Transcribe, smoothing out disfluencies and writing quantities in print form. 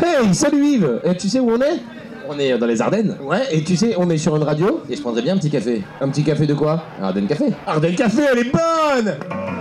Hey, salut Yves. Et tu sais où on est? On est dans les Ardennes. Ouais, et tu sais, on est sur une radio. Et je prendrais bien un petit café. Un petit café de quoi? Un Ardennes Café. Ardenne Café, elle est bonne!